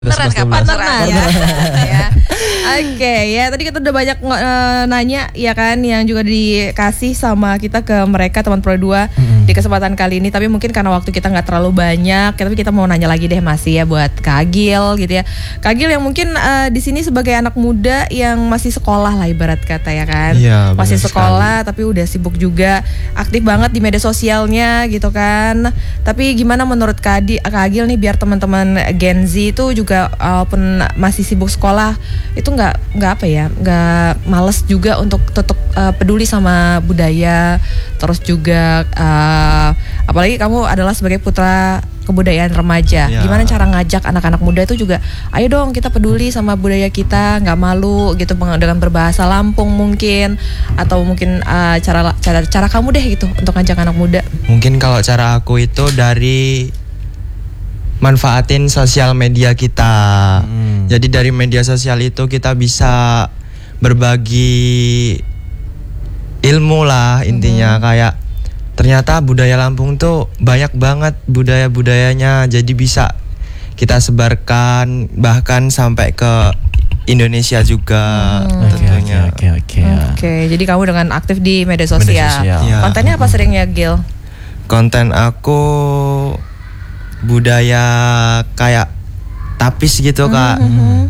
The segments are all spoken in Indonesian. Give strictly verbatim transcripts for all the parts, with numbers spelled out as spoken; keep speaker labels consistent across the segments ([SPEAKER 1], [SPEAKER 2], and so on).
[SPEAKER 1] Beneran kapan
[SPEAKER 2] Beneran
[SPEAKER 1] ya? ya.
[SPEAKER 2] Oke okay, ya tadi kita udah banyak uh, nanya ya kan yang juga dikasih sama kita ke mereka teman Pro dua mm-hmm. di kesempatan kali ini. Tapi mungkin karena waktu kita nggak terlalu banyak, tapi kita mau nanya lagi deh masih ya buat Kak Agil gitu ya. Kak Agil yang mungkin uh, di sini sebagai anak muda yang massil sekolah lah ibarat kata ya kan.
[SPEAKER 3] Iya,
[SPEAKER 2] masih sekolah sekali. Tapi udah sibuk juga, aktif banget di media sosialnya gitu kan. Tapi gimana menurut Kak, Adi, Kak Agil nih biar teman-teman Gen Z itu juga walaupun masih sibuk sekolah itu nggak nggak apa ya nggak males juga untuk tetap uh, peduli sama budaya, terus juga uh, apalagi kamu adalah sebagai putra kebudayaan remaja ya. Gimana cara ngajak anak-anak muda itu juga ayo dong kita peduli sama budaya kita, nggak malu gitu dengan berbahasa Lampung mungkin, atau mungkin uh, cara cara cara kamu deh gitu untuk ngajak anak muda.
[SPEAKER 3] Mungkin kalau cara aku itu dari manfaatin sosial media kita. Hmm. Jadi dari media sosial itu kita bisa berbagi ilmu lah intinya. Hmm. Kayak ternyata budaya Lampung tuh banyak banget budaya-budayanya. Jadi bisa kita sebarkan bahkan sampai ke Indonesia juga hmm. tentunya.
[SPEAKER 1] Oke oke oke.
[SPEAKER 2] Oke, jadi kamu dengan aktif di media sosial. Media sosial.
[SPEAKER 3] Ya.
[SPEAKER 2] Kontennya apa seringnya, Gil?
[SPEAKER 3] Konten aku budaya kayak tapis gitu Kak, mm-hmm.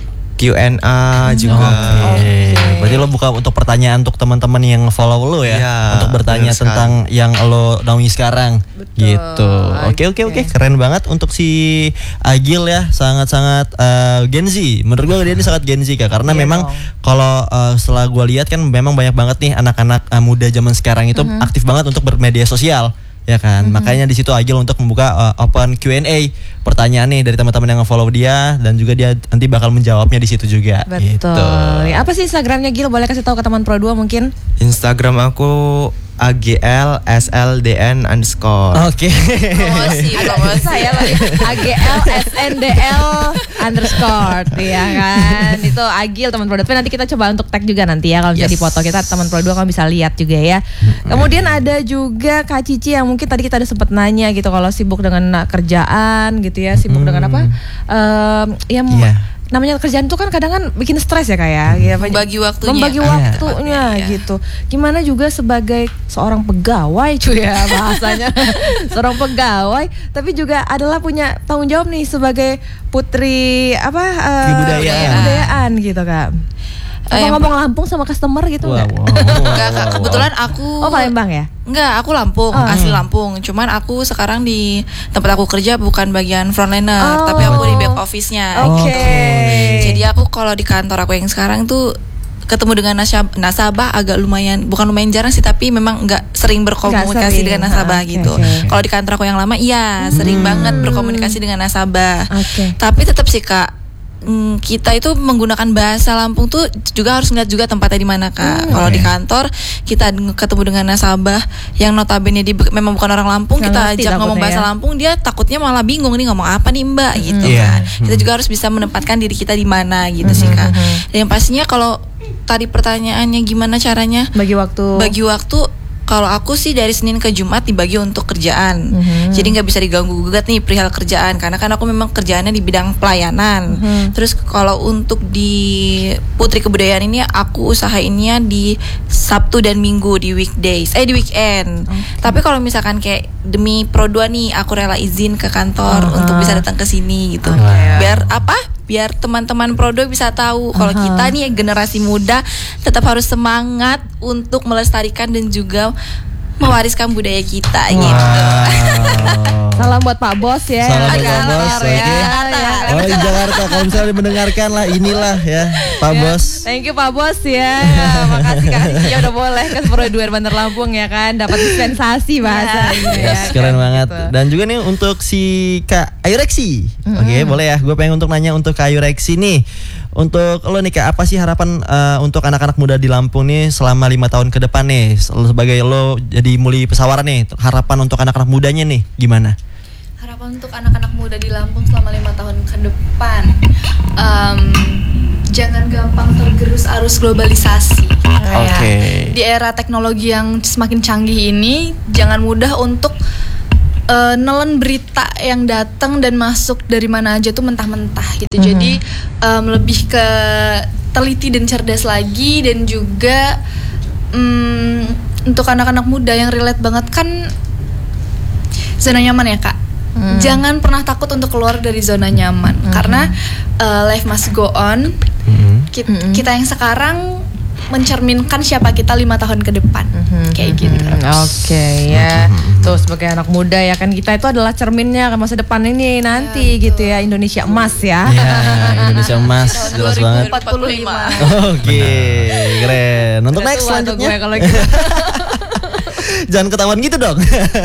[SPEAKER 3] Q and A juga.
[SPEAKER 1] Oke. Okay. Berarti lo buka untuk pertanyaan untuk teman-teman yang follow lo ya, ya untuk bertanya tentang sekali. Yang lo naungi sekarang. Betul. Gitu. Oke oke oke, keren banget untuk si Agil ya, sangat-sangat uh, Gen Z. Menurut gue dia ini sangat Gen Z Kak, karena yeah, memang kalau uh, setelah gue lihat kan memang banyak banget nih anak-anak uh, muda zaman sekarang itu mm-hmm. aktif banget untuk bermedia sosial. Ya kan, mm-hmm. makanya di situ Agil untuk membuka uh, open Q and A, pertanyaan nih dari teman-teman yang nge-follow dia, dan juga dia nanti bakal menjawabnya di situ juga.
[SPEAKER 2] Betul. Gitu. Apa sih Instagramnya Gil? Boleh kasih tahu ke teman Pro dua mungkin?
[SPEAKER 3] Instagram aku A G L S L D N underscore.
[SPEAKER 1] Oke. Okay.
[SPEAKER 2] Promosi, promosi saya lagi. A G L S N D L underscore, ya kan? Itu Agil teman Pro dua. Tapi nanti kita coba untuk tag juga nanti ya, kalau bisa yes. dipoto kita teman Pro dua kan bisa lihat juga ya. Kemudian ada juga Kak Cici yang mungkin tadi kita ada sempat nanya gitu, kalau sibuk dengan kerjaan gitu ya, sibuk hmm. dengan apa? Um, ya. Yeah. Namanya kerjaan itu kan kadang kan bikin stres ya kayak ya,
[SPEAKER 4] membagi waktunya
[SPEAKER 2] membagi waktunya ah, gitu ya. Gimana juga sebagai seorang pegawai cuy ya bahasanya seorang pegawai tapi juga adalah punya tanggung jawab nih sebagai putri apa uh,
[SPEAKER 1] kebudayaan.
[SPEAKER 2] kebudayaan gitu Kak. Apa uh, ngomong Lampung sama customer gitu
[SPEAKER 4] wow,
[SPEAKER 2] enggak?
[SPEAKER 4] Wow, enggak Kak, kebetulan aku
[SPEAKER 2] Oh Palembang ya?
[SPEAKER 4] Enggak, aku Lampung, oh. asli Lampung. Cuman aku sekarang di tempat aku kerja bukan bagian frontliner, oh. tapi aku di back office-nya.
[SPEAKER 2] Oke. Okay.
[SPEAKER 4] Jadi aku kalau di kantor aku yang sekarang tuh ketemu dengan nasabah, nasabah agak lumayan, bukan lumayan jarang sih, tapi memang nggak sering berkomunikasi sering. dengan nasabah okay, gitu. Okay. Kalau di kantor aku yang lama, iya sering hmm. banget berkomunikasi dengan nasabah. Okay. Tapi tetap sih Kak, kita itu menggunakan bahasa Lampung tuh juga harus ngeliat juga tempatnya di mana Kak. Hmm, Kalau okay. di kantor kita ketemu dengan nasabah yang notabene di, memang bukan orang Lampung, yang kita ajak ngomong bahasa ya. Lampung, dia takutnya malah bingung nih ngomong apa nih Mbak hmm. gitu yeah. kan. Kita juga harus bisa menempatkan diri kita di mana gitu hmm. sih Kak. Dan yang pastinya kalau tadi pertanyaannya gimana caranya
[SPEAKER 2] bagi waktu
[SPEAKER 4] bagi waktu kalau aku sih dari Senin ke Jumat dibagi untuk kerjaan, mm-hmm. jadi nggak bisa diganggu gugat nih perihal kerjaan, karena kan aku memang kerjaannya di bidang pelayanan. Mm-hmm. Terus kalau untuk di Putri Kebudayaan ini aku usahainnya di Sabtu dan Minggu, di weekdays, eh di weekend. Okay. Tapi kalau misalkan kayak demi Pro dua nih, aku rela izin ke kantor uh-huh. untuk bisa datang ke sini gitu, okay. biar apa? Biar teman-teman Pro dua bisa tahu kalau uh-huh. kita nih generasi muda tetap harus semangat untuk melestarikan dan juga mewariskan budaya kita wow. gitu.
[SPEAKER 2] Salam buat Pak Bos ya.
[SPEAKER 1] Salam buat Pak Bos ya. ya. Oh di Jakarta, kalau misalnya mendengarkan lah inilah ya Pak ya. Bos.
[SPEAKER 2] Thank you Pak Bos ya. Makasih Kak Cici udah boleh ke Pro dua Bandar Lampung ya kan, dapat dispensasi bahasa.
[SPEAKER 1] Ya, yes, ya, keren banget. Gitu. Dan juga nih untuk si Kak Ayu Reksi. Mm-hmm. Oke, okay, boleh ya. Gue pengen untuk nanya untuk Kak Ayu Reksi nih. Untuk lo nih Kak, apa sih harapan uh, untuk anak-anak muda di Lampung nih selama lima tahun ke depan nih, sebagai lo jadi muli pesawaran nih, harapan untuk anak-anak mudanya nih gimana?
[SPEAKER 5] Harapan untuk anak-anak muda di Lampung selama lima tahun ke depan, um, jangan gampang tergerus arus globalisasi.
[SPEAKER 1] Oke. Okay.
[SPEAKER 5] Di era teknologi yang semakin canggih ini, jangan mudah untuk uh, nelen berita yang datang dan masuk dari mana aja tuh mentah-mentah gitu. Mm-hmm. Jadi um, lebih ke teliti dan cerdas lagi, dan juga um, untuk anak-anak muda yang relate banget kan zona nyaman ya Kak. Hmm. Jangan pernah takut untuk keluar dari zona nyaman, hmm. karena uh, life must go on. Hmm. Kita, hmm. kita yang sekarang mencerminkan siapa kita lima tahun ke depan, hmm. kayak gitu.
[SPEAKER 2] Hmm. Oke okay, ya, hmm. tuh sebagai anak muda ya kan, kita itu adalah cerminnya masa depan ini nanti ya, gitu ya, Indonesia emas ya.
[SPEAKER 1] Ya, Indonesia emas jelas banget.
[SPEAKER 5] dua ribu empat puluh lima.
[SPEAKER 1] Oke, okay, keren. Untuk next selanjutnya.
[SPEAKER 2] Gue kalau gitu.
[SPEAKER 1] Jangan ketahuan gitu dong.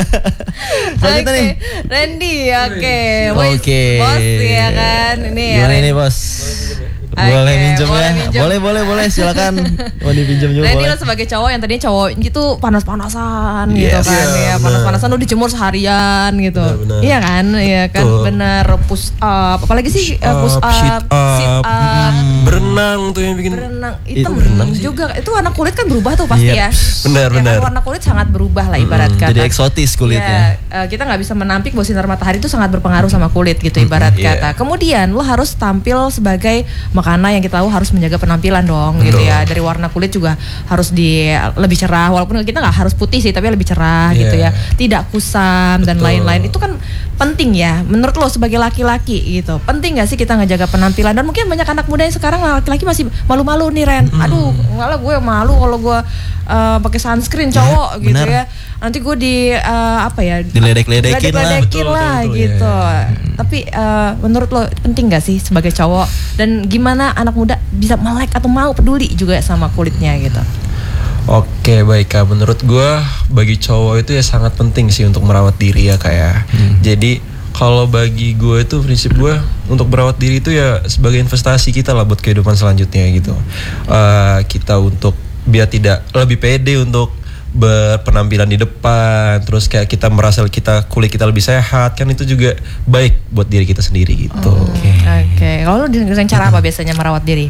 [SPEAKER 2] Oke, okay. Randy, oke, okay.
[SPEAKER 1] Oke, okay.
[SPEAKER 2] Bos ya kan, ini.
[SPEAKER 1] Gimana
[SPEAKER 2] ya,
[SPEAKER 1] ini bos? Okay, boleh minjem ya? Minjem. Boleh, boleh, boleh. Silakan. Mau dipinjam juga.
[SPEAKER 2] Randy
[SPEAKER 1] boleh.
[SPEAKER 2] Lo sebagai cowok yang tadinya cowok gitu panas-panasan yes, gitu kan,
[SPEAKER 6] yeah,
[SPEAKER 2] ya panas-panasan lo dijemur seharian gitu. Bener, bener. Iya kan, iya kan, tuh. Bener. Push up, apalagi sih push up, push up, sit up, sit up.
[SPEAKER 6] Hmm. Berenang tuh yang bikin.
[SPEAKER 2] Berenang, itu berenang juga. Itu warna kulit kan berubah tuh pasti yep. ya.
[SPEAKER 6] Benar, ya, benar.
[SPEAKER 2] Kan, warna kulit sangat berubah lah ibarat kata.
[SPEAKER 1] Jadi eksotis kulitnya.
[SPEAKER 2] Ya, uh, kita nggak bisa menampik bahwa sinar matahari itu sangat berpengaruh sama kulit gitu ibarat mm-hmm, kata. Yeah. Kemudian lo harus tampil sebagai makana yang kita tahu harus menjaga penampilan dong. Betul. Gitu ya. Dari warna kulit juga harus di lebih cerah, walaupun kita nggak harus putih sih, tapi lebih cerah yeah. gitu ya. Tidak kusam. Betul. Dan lain-lain. Itu kan penting ya. Menurut lo sebagai laki-laki gitu, penting nggak sih kita ngejaga penampilan? Dan mungkin banyak anak muda yang sekarang laki-laki masih malu-malu nih Ren. Mm. Aduh, malah gue malu kalau gue uh, pakai sunscreen cowok ya, gitu bener. Ya. Nanti gue di uh, apa ya?
[SPEAKER 1] Diledek-ledekin lah,
[SPEAKER 2] lah betul, betul, gitu. Ya, ya. Tapi uh, menurut lo penting nggak sih sebagai cowok? Dan gimana anak muda bisa melek atau mau peduli juga sama kulitnya gitu?
[SPEAKER 6] Oke baik Kak, menurut gue bagi cowok itu ya sangat penting sih untuk merawat diri ya kayak. Hmm. Jadi kalau bagi gue itu prinsip gue untuk merawat diri itu ya sebagai investasi kita lah buat kehidupan selanjutnya gitu. Uh, kita untuk biar tidak lebih pede untuk berpenampilan di depan, terus kayak kita merasa kita kulit kita lebih sehat, kan itu juga baik buat diri kita sendiri gitu.
[SPEAKER 2] Oke. Okay. Oke. Okay. Kalau dengan cara apa biasanya merawat diri?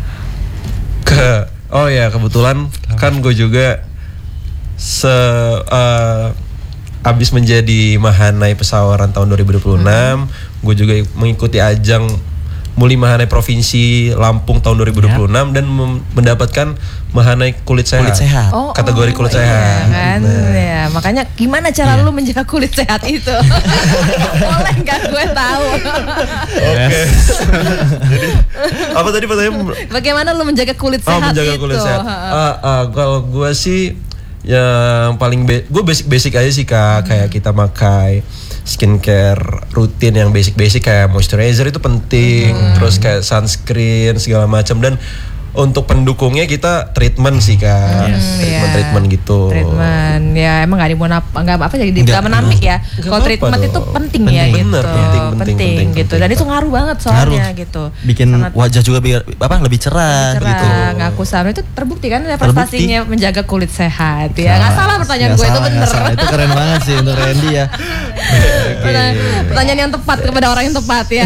[SPEAKER 6] Ke oh ya kebetulan kan gue juga se uh, abis menjadi Mahanai Pesawaran tahun dua ribu dua puluh enam, hmm. gue juga mengikuti ajang Muli Mahanai Provinsi Lampung tahun dua ribu dua puluh enam yep. dan mem- mendapatkan Mahanai kulit sehat,
[SPEAKER 1] kulit sehat.
[SPEAKER 2] Oh,
[SPEAKER 6] kategori
[SPEAKER 2] oh,
[SPEAKER 6] kulit
[SPEAKER 2] iya,
[SPEAKER 6] sehat.
[SPEAKER 2] Kan? Nah. Ya, makanya gimana cara yeah. lu menjaga kulit sehat itu? Boleh nggak gue tahu?
[SPEAKER 6] Oke. Jadi apa tadi pertanyaan?
[SPEAKER 2] Bagaimana lu menjaga kulit sehat
[SPEAKER 6] oh, menjaga
[SPEAKER 2] itu?
[SPEAKER 6] Kulit sehat. Uh, uh, kalau gue sih yang paling be- gue basic basic aja sih kak, hmm. kayak kita pakai skincare rutin yang basic-basic kayak moisturizer itu penting, hmm. terus kayak sunscreen segala macam, dan untuk pendukungnya kita treatment sih kak, yes. treatment yeah. treatment gitu.
[SPEAKER 2] Treatment ya emang nggak dimonap nggak apa jadi nggak menampik ya. Kalau treatment dong. Itu penting, penting ya gitu,
[SPEAKER 6] bener, penting, penting, penting,
[SPEAKER 2] penting gitu. Penting, dan itu ngaruh banget soalnya ngaruh. Gitu.
[SPEAKER 1] Bikin sangat wajah juga biar apa lebih cerah,
[SPEAKER 2] lebih cerah
[SPEAKER 1] gitu.
[SPEAKER 2] Nggak kusam, itu terbukti kan prestasinya menjaga kulit sehat ya. Nggak salah pertanyaan
[SPEAKER 1] gak
[SPEAKER 2] gue
[SPEAKER 1] salah,
[SPEAKER 2] itu bener.
[SPEAKER 1] Itu keren banget sih untuk Randy ya.
[SPEAKER 2] Okay. Pertanyaan yang tepat kepada orang yang tepat ya.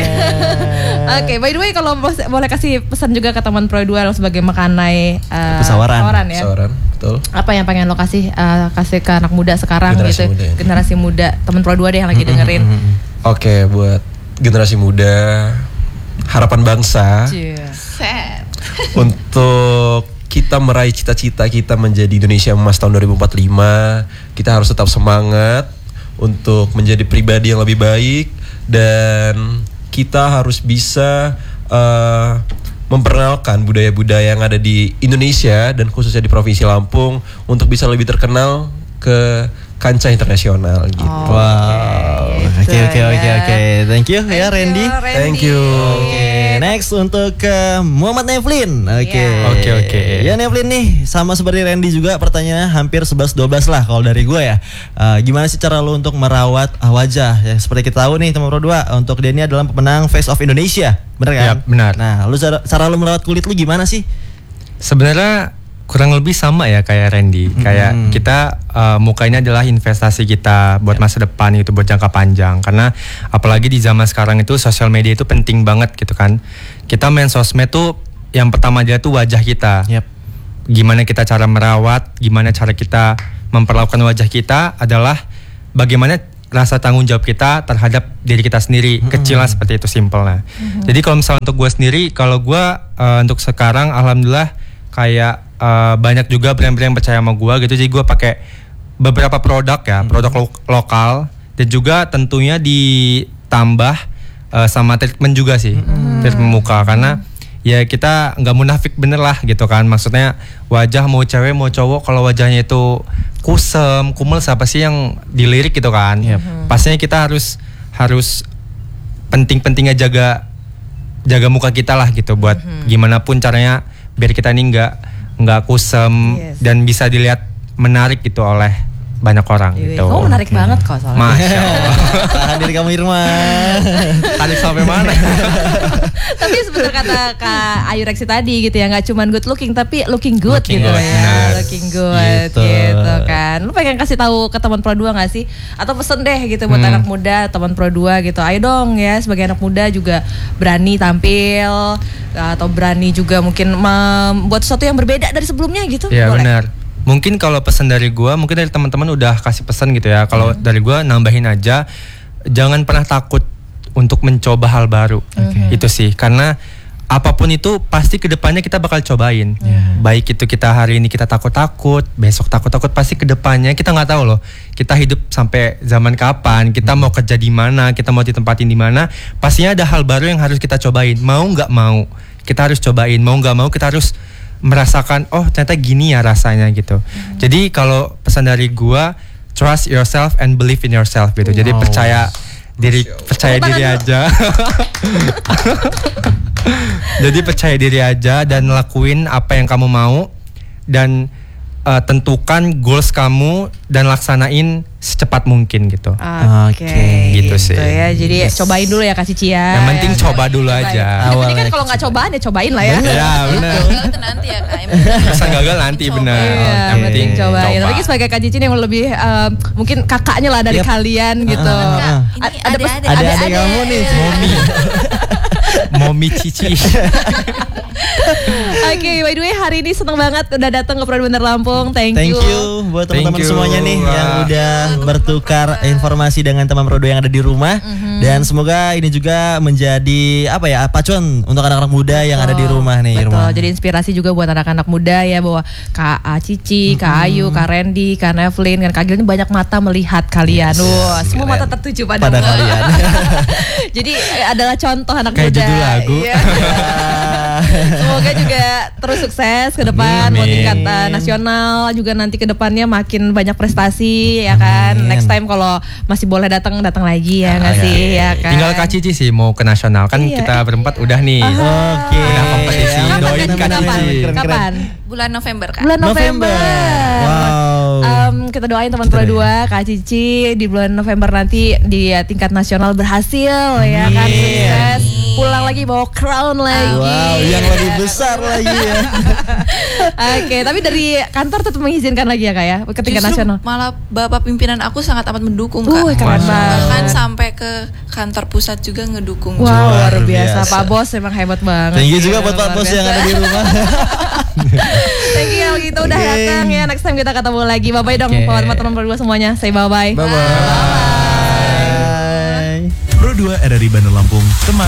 [SPEAKER 2] Oke, okay, by the way kalau boleh kasih pesan juga ke teman Pro dua sebagai Mahanai uh,
[SPEAKER 1] pesawaran.
[SPEAKER 2] pesawaran ya.
[SPEAKER 6] Pesawaran, betul.
[SPEAKER 2] Apa yang pengen lo kasih uh, kasih ke anak muda sekarang generasi gitu, muda ya. Generasi muda, teman Pro dua deh yang lagi mm-hmm. dengerin.
[SPEAKER 6] Oke, okay, buat generasi muda, harapan bangsa. Untuk kita meraih cita-cita kita menjadi Indonesia Emas tahun dua ribu empat puluh lima, kita harus tetap semangat untuk menjadi pribadi yang lebih baik, dan kita harus bisa uh, memperkenalkan budaya-budaya yang ada di Indonesia dan khususnya di Provinsi Lampung untuk bisa lebih terkenal ke kancah internasional gitu.
[SPEAKER 2] Oh,
[SPEAKER 1] wow. Oke oke oke oke. Thank you Thank ya Randy.
[SPEAKER 2] You, Randy.
[SPEAKER 6] Thank you.
[SPEAKER 1] Oke, okay, next untuk ke uh, Muhammad Nevlin. Oke. Okay.
[SPEAKER 6] Oke oke.
[SPEAKER 1] Ya Nevlin nih sama seperti Randy juga pertanyaannya hampir sebelas dua belas lah kalau dari gue ya. Uh, gimana sih cara lu untuk merawat uh, wajah? Ya seperti kita tahu nih teman Pro dua, untuk dia ini adalah pemenang Face of Indonesia. Bener kan?
[SPEAKER 3] Ya, benar.
[SPEAKER 1] Nah, lu cara, cara lu merawat kulit lu gimana sih?
[SPEAKER 3] Sebenarnya kurang lebih sama ya kayak Randy. Hmm. Kayak kita uh, muka ini adalah investasi kita buat masa depan itu, buat jangka panjang. Karena apalagi di zaman sekarang itu sosial media itu penting banget gitu kan. Kita main sosmed tuh yang pertama aja tuh wajah kita.
[SPEAKER 1] Yep.
[SPEAKER 3] Gimana kita cara merawat, gimana cara kita memperlakukan wajah kita adalah bagaimana
[SPEAKER 7] rasa tanggung jawab kita terhadap diri kita sendiri. Mm-hmm. Kecil lah seperti itu, simple lah. Mm-hmm. Jadi kalau misalnya untuk gue sendiri, kalau gue uh, untuk sekarang alhamdulillah kayak uh, banyak juga brand-brand yang percaya sama gue gitu. Jadi gue pakai beberapa produk ya, mm-hmm. produk lo- lokal dan juga tentunya ditambah uh, sama treatment juga sih, mm-hmm. treatment muka karena ya kita nggak munafik bener lah gitu kan, maksudnya wajah mau cewek mau cowok kalau wajahnya itu kusem, kumel siapa sih yang dilirik gitu kan, yep. pastinya kita harus harus penting-pentingnya jaga jaga muka kita lah gitu buat mm-hmm. gimana pun caranya biar kita ini nggak nggak kusem yes. dan bisa dilihat menarik gitu oleh banyak orang gitu.
[SPEAKER 2] Oh menarik okay. banget kok soalnya.
[SPEAKER 7] Masya Allah.
[SPEAKER 1] Tahan diri kamu Irma.
[SPEAKER 7] Tarik sampai mana?
[SPEAKER 2] Tapi sebenarnya kata Kak Ayu Reksi tadi gitu ya, nggak cuma good looking tapi looking good
[SPEAKER 7] looking
[SPEAKER 2] gitu
[SPEAKER 7] good.
[SPEAKER 2] ya,
[SPEAKER 7] Nice.
[SPEAKER 2] looking good gitu. gitu kan. Lu pengen kasih tahu ke teman Pro dua nggak sih? Atau pesen deh gitu buat hmm. anak muda, teman Pro dua gitu. Ayo dong ya sebagai anak muda juga berani tampil atau berani juga mungkin membuat sesuatu yang berbeda dari sebelumnya gitu.
[SPEAKER 7] Iya
[SPEAKER 2] boleh.
[SPEAKER 7] benar. Mungkin kalau pesan dari gue, mungkin dari teman-teman udah kasih pesan gitu ya. Kalau hmm. dari gue nambahin aja, jangan pernah takut untuk mencoba hal baru. Okay. Itu sih, karena apapun itu pasti kedepannya kita bakal cobain. Yeah. Baik itu kita hari ini kita takut-takut, besok takut-takut, pasti kedepannya kita nggak tahu loh. Kita hidup sampai zaman kapan, kita hmm. mau kerja di mana, kita mau ditempatin di mana, pastinya ada hal baru yang harus kita cobain. Mau nggak mau, kita harus cobain. Mau nggak mau, kita harus merasakan oh ternyata gini ya rasanya gitu. Hmm. Jadi kalau pesan dari gua, trust yourself and believe in yourself gitu. Wow. Jadi percaya diri percaya oh, diri aja. Jadi percaya diri aja dan lakuin apa yang kamu mau dan uh, tentukan goals kamu dan laksanain secepat mungkin gitu.
[SPEAKER 2] Oke, okay.
[SPEAKER 7] gitu, gitu sih.
[SPEAKER 2] Ya. Jadi yes. cobain dulu ya Kak Cici ya.
[SPEAKER 7] Yang penting ya, coba dulu cobain. aja.
[SPEAKER 2] Ini kan kalau nggak cobaan ya cobain lah ya.
[SPEAKER 7] Iya benar.
[SPEAKER 4] Gagal itu nanti ya Kak.
[SPEAKER 7] Bisa gagal nanti benar.
[SPEAKER 2] Iya, yang penting cobain. Lagi sebagai Kak Cici yang lebih uh, mungkin kakaknya lah dari yep. kalian gitu.
[SPEAKER 1] Uh, uh, uh.
[SPEAKER 4] Ini ada ada
[SPEAKER 1] ada ada kamu nih, Momi.
[SPEAKER 7] Momi Cici.
[SPEAKER 2] Oke, okay, by the way hari ini seneng banget udah datang ke Pro Bener Lampung. Thank,
[SPEAKER 1] Thank
[SPEAKER 2] you.
[SPEAKER 1] you buat teman-teman semuanya nih wow. yang udah bertukar informasi dengan teman Pro dua yang ada di rumah. Mm-hmm. Dan semoga ini juga menjadi apa ya, pacuan untuk anak-anak muda yang ada di rumah nih.
[SPEAKER 2] Betul.
[SPEAKER 1] Rumah.
[SPEAKER 2] Jadi inspirasi juga buat anak-anak muda ya, bahwa Kak Cici, mm-hmm. Kak Ayu, Kak Randy, Kak Nevlin, Kak Agil ini banyak mata melihat kalian. Yes. Wah, semua mata tertuju pada,
[SPEAKER 1] pada kalian.
[SPEAKER 2] Jadi adalah contoh anak
[SPEAKER 7] kayak
[SPEAKER 2] muda.
[SPEAKER 7] Kayak judul lagu.
[SPEAKER 2] Iya. Semoga juga terus sukses ke depan buat tingkat uh, nasional, juga nanti ke depannya makin banyak prestasi ya kan. Amin. Next time kalau masih boleh datang datang lagi ya nggak ah, sih ya, ya kan.
[SPEAKER 7] Tinggal Kak Cici sih mau ke nasional kan, iya, kita berempat iya. udah nih.
[SPEAKER 1] Oke. Okay.
[SPEAKER 7] Udah kompetisi.
[SPEAKER 2] Kapan,
[SPEAKER 7] Doain Kak Cici.
[SPEAKER 2] Kapan?
[SPEAKER 4] Bulan November Kak.
[SPEAKER 2] Bulan November.
[SPEAKER 1] November. Wow.
[SPEAKER 2] Um, kita doain teman Pro dua Kak Cici di bulan November nanti di tingkat nasional berhasil. Amin. Ya kan, sukses. Pulang lagi bawa crown lagi.
[SPEAKER 1] Wow, yang lebih besar lagi ya.
[SPEAKER 2] Oke, okay, tapi dari kantor tetap mengizinkan lagi ya Kak ya ke tingkat
[SPEAKER 4] Justru
[SPEAKER 2] nasional.
[SPEAKER 4] Malah Bapak pimpinan aku sangat amat mendukung Kak.
[SPEAKER 2] Uh, keren banget.
[SPEAKER 4] Bahkan sampai ke kantor pusat juga ngedukung.
[SPEAKER 2] Wow, juga. Luar biasa. Pak Bos emang hebat banget.
[SPEAKER 1] Thank you juga buat Pak Bos yang ada di rumah.
[SPEAKER 2] Thank you kalau gitu udah okay. datang ya. Next time kita ketemu lagi. Bye bye dong buat teman Pro dua semuanya. Say bye bye.
[SPEAKER 1] Bye bye.
[SPEAKER 8] Pro dua R R I Bandar Lampung, teman